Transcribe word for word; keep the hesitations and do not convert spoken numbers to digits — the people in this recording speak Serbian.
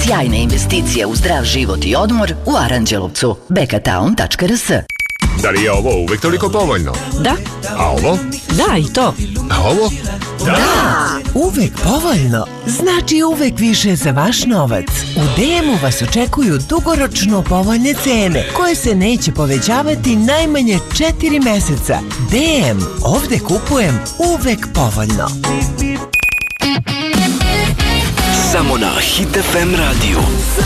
Sjajna investicija u zdrav život i odmor u Aranđelovcu. bekatown tačka r s. Da li je ovo uvek toliko povoljno? Da. A ovo? Da, i to. A ovo? Da! Uvek povoljno znači uvek više za vaš novac. U D M-u vas očekuju dugoročno povoljne cene koje se neće povećavati najmanje četiri meseca. D M, ovde kupujem uvek povoljno. Samo na Hit F M radiju.